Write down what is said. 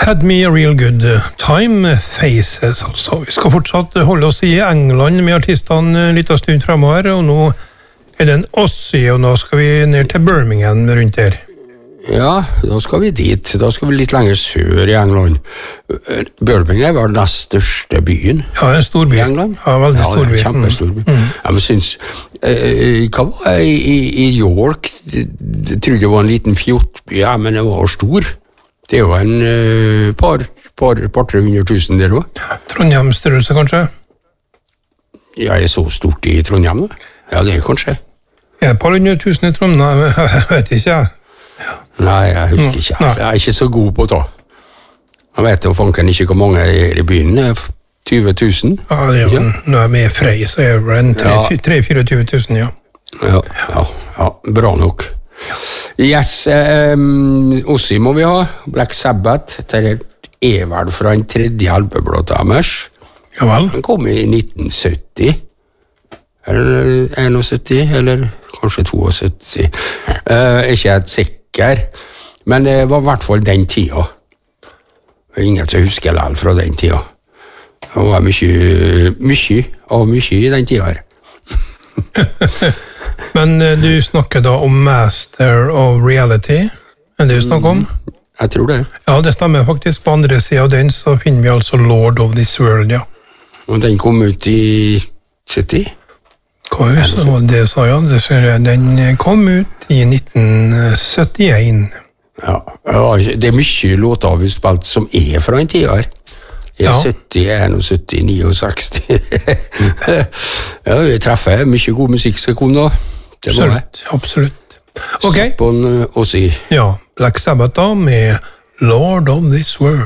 Had me a real good time, Faces altså. Vi skal fortsatt holde oss i England med artistene litt av stund fremover, og nå er det en Ozzy, og nå skal vi ned til Birmingham rundt her. Ja, da skal vi dit. Da skal vi litt lenger sør i England. Birmingham var den største byen. Ja, en stor by. I England. Ja, veldig stor by. Ja, kjempestor by. Jeg synes, hva var i York? Jeg trodde det var en liten fjortby, ja, men det var stor. Det er jo en par 300 000 der også. Trondheim-størrelse, kanskje? Ja, er så stort i Trondheim, da? Ja, det er kanskje. Ja, et par 100 000 i Trondheim, jeg vet ikke. Nei, jeg husker ikke. Jeg er ikke så god på det. Jeg vet jo fanken ikke hvor mange er i byen. 20 000? Ja, det er jo, når jeg er med Frey, så er det en 3-24 000, ja. Ja, bra nok. Yes, Ozzy må vi ha. Black Sabbath, det er vel fra en tredje albeblåt av Mers. Ja vel. Den kom i 1970. Eller 71, eller kanskje 72. Ikke helt sikker, men det var i hvert fall den tida. Det er ingen som husker lall fra den tida. Det var mye i den tida her. Men du snakker da om Master of Reality, er det du snakker om? Jeg tror det. Ja, det stemmer faktisk. På andre siden av den så finner vi altså Lord of this World, ja. Og den kom ut i 70? Hva det sa jeg? Den kom ut i 1971. Ja, det er mye låter vi spilt som er fra en tid her. 70, 71, 69. Ja, vi treffer mye god musikk som kom da. Absolutt. Ok. Sappon Ozzy. Ja, Black Sabbath da med Lord of this World.